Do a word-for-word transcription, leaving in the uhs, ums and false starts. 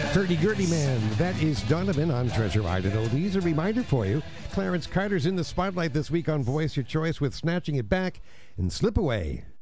Hurdy-gurdy man, that is Donovan on Treasure Island Oldies. A reminder for you, Clarence Carter's in the spotlight this week on Voice Your Choice with Snatching It Back and Slip Away.